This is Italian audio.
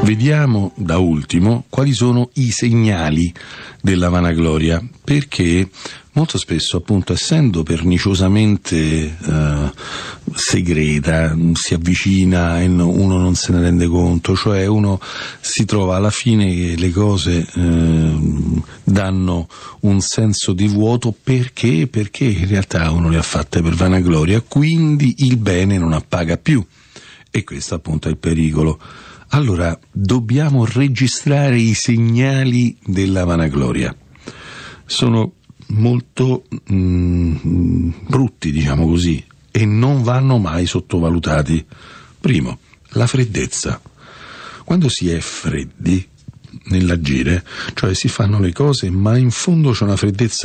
Vediamo da ultimo quali sono i segnali della vanagloria, perché molto spesso, appunto, essendo perniciosamente segreta, si avvicina e uno non se ne rende conto, cioè uno si trova alla fine che le cose danno un senso di vuoto perché in realtà uno le ha fatte per vanagloria, quindi il bene non appaga più, e questo appunto è il pericolo. Allora, dobbiamo registrare i segnali della vanagloria. Sono molto brutti, diciamo così, e non vanno mai sottovalutati. Primo, la freddezza. Quando si è freddi nell'agire, cioè si fanno le cose, ma in fondo c'è una freddezza